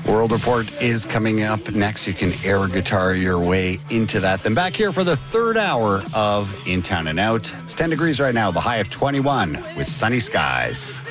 World Report is coming up next. You can air guitar your way into that. Then back here for the third hour of In Town and Out. It's 10 degrees right now, the high of 21 with sunny skies.